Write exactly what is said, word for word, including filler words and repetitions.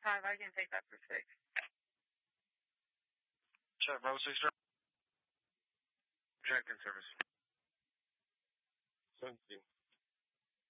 five, I can take that for six. Check, Bravo six. Check in service. seventeen.